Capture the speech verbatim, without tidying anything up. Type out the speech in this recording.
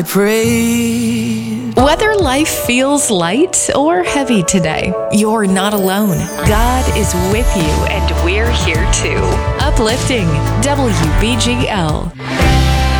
Pray. Whether life feels light or heavy today, you're not alone. God is with you, and we're here too. Uplifting W B G L.